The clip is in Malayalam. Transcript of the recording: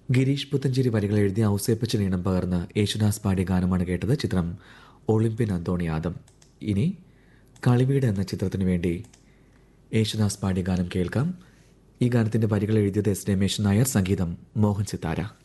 ഗിരീഷ് പുത്തഞ്ചേരി വരികൾ എഴുതിയ ഔസേപ്പച്ചൻ ഈണം പകർന്ന് യേശുദാസ് പാടിയ ഗാനമാണ് കേട്ടത്. ചിത്രം ഒളിമ്പ്യൻ അന്തോണിയാദം. ഇനി കളിവീട് എന്ന ചിത്രത്തിനു വേണ്ടി യേശുദാസ് പാടിയ ഗാനം കേൾക്കാം. ഈ ഗാനത്തിന്റെ വരികൾ എഴുതിയത് എസ് രമേശൻ നായർ, സംഗീതം മോഹൻ സിത്താര.